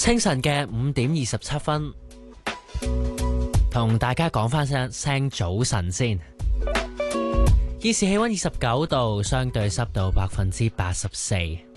清晨嘅5:27，同大家講翻聲早晨先。現時氣溫29度，相對濕度84%。